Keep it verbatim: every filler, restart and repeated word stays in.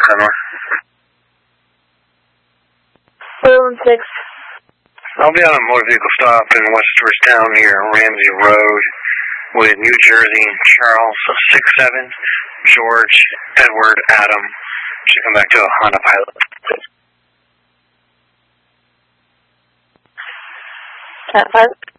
Kenmore. four one six. I'll be on a motor vehicle stop in West Georgetown near Ramsey Road with New Jersey Charles six seven George Edward Adam. Should come back to a Honda Pilot. Cat five.